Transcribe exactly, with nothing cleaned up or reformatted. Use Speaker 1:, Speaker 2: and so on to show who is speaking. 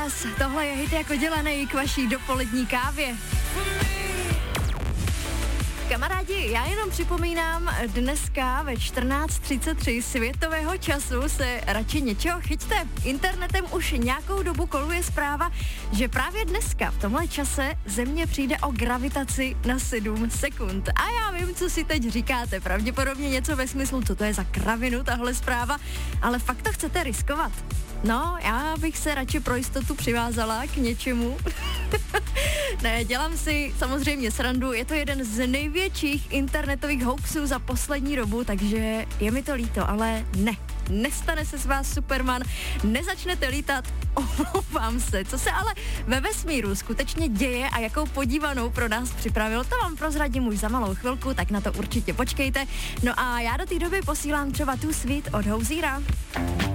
Speaker 1: Tohle je hit jako dělaný k vaší dopolední kávě. Kamarádi, já jenom připomínám, dneska ve čtrnáct třicet tři světového času se radši něčeho chyťte. Internetem už nějakou dobu koluje zpráva, že právě dneska v tomhle čase Země přijde o gravitaci na sedm sekund. A já vím, co si teď říkáte, pravděpodobně něco ve smyslu, co to je za kravinu tahle zpráva, ale fakt to chcete riskovat. No, já bych se radši pro jistotu přivázala k něčemu. Ne, dělám si samozřejmě srandu, je to jeden z největších internetových hoaxů za poslední dobu, takže je mi to líto, ale ne. Nestane se z vás Superman, nezačnete lítat, omlouvám se. Co se ale ve vesmíru skutečně děje a jakou podívanou pro nás připravil, to vám prozradím už za malou chvilku, tak na to určitě počkejte. No a já do té doby posílám třeba tu svít od Houzíra.